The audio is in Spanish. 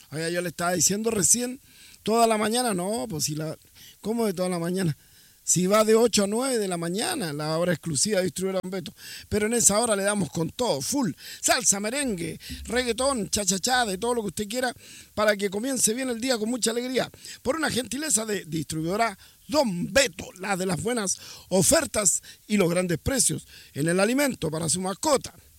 Oiga, yo le estaba diciendo recién, toda la mañana, no, pues si la... ¿Cómo de toda la mañana? Si va de 8 a 9 de la mañana, la hora exclusiva de Distribuidora Ambeto. Pero en esa hora le damos con todo, full. Salsa, merengue, reggaetón, cha-cha-cha, de todo lo que usted quiera, para que comience bien el día con mucha alegría. Por una gentileza de Distribuidora Don Beto, la de las buenas ofertas y los grandes precios en el alimento para su mascota.